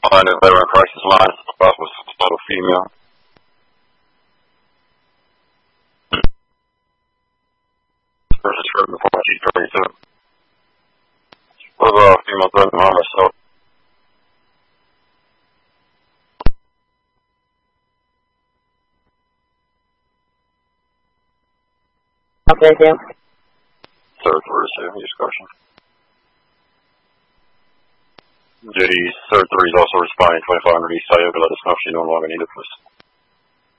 Line is veteran crisis line. Spouse was total female. Versus her before she 32. Was female threatening harm herself. Okay, Sam. Third to receive discussion. Duty, third 3 is also responding 2500 East Tioga. Let us know if she no longer needed this.